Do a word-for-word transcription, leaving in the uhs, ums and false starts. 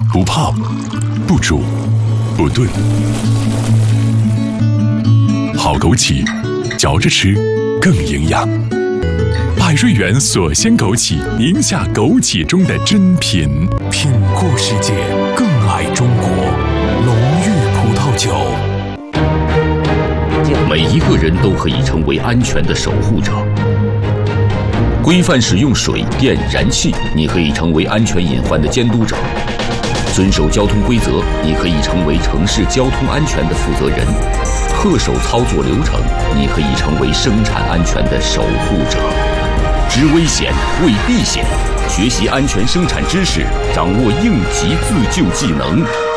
不泡、不煮、不炖，好枸杞，嚼着吃更营养。百瑞园锁鲜枸杞，宁夏枸杞中的珍品。 品过世界，更爱中国。龙玉葡萄酒。 每一个人都可以成为安全的守护者。规范使用水电燃气，你可以成为安全隐患的监督者；遵守交通规则，你可以成为城市交通安全的负责人；恪守操作流程，你可以成为生产安全的守护者。知危险，为避险，学习安全生产知识，掌握应急自救技能。